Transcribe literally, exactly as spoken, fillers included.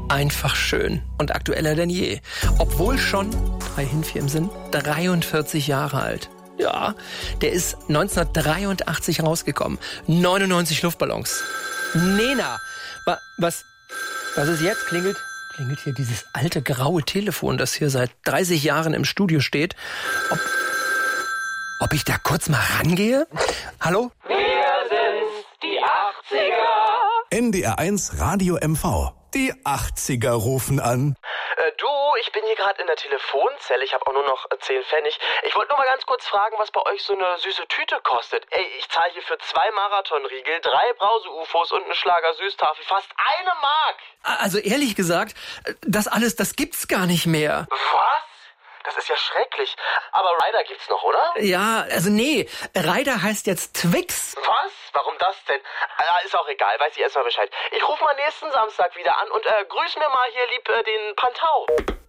einfach schön und aktueller denn je. Obwohl schon, drei hin, vier im Sinn, dreiundvierzig Jahre alt. Ja, der ist neunzehnhundertdreiundachtzig rausgekommen. neunundneunzig Luftballons. Nena, wa, was, was ist jetzt? Klingelt, klingelt hier dieses alte graue Telefon, das hier seit dreißig Jahren im Studio steht. Ob, ob ich da kurz mal rangehe? Hallo? Wir sind's, die achtziger. N D R eins Radio M V. Die achtziger rufen an. Äh, du, ich bin hier gerade in der Telefonzelle. Ich habe auch nur noch äh, zehn Pfennig. Ich wollte nur mal ganz kurz fragen, was bei euch so eine süße Tüte kostet. Ey, ich zahle hier für zwei Marathonriegel, drei Brause-U F Os und eine Schlager-Süßtafel fast eine Mark. Also ehrlich gesagt, das alles, das gibt's gar nicht mehr. Was? Das ist ja schrecklich. Aber Ryder gibt's noch, oder? Ja, also nee, Ryder heißt jetzt Twix. Was? Warum das denn? Ah, ist auch egal, weiß ich erstmal Bescheid. Ich rufe mal nächsten Samstag wieder an und äh, grüß mir mal hier lieb äh, den Pantau.